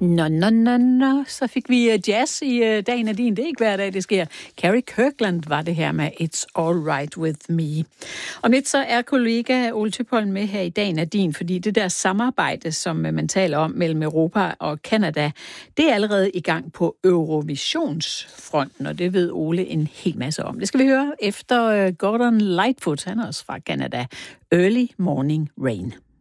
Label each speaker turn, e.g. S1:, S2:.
S1: Nå. Så fik vi jazz i Dagen af din. Det er ikke hver dag, det sker. Carrie Kirkland var det her med It's All Right With Me. Om lidt så er kollega Ole Tøpholm med her i Dagen af din, fordi det der samarbejde, som man taler om mellem Europa og Canada, det er allerede i gang på Eurovisionsfronten, og det ved Ole en hel masse om. Det skal vi høre efter Gordon Lightfoot, han er også fra Canada. Early Morning Rain.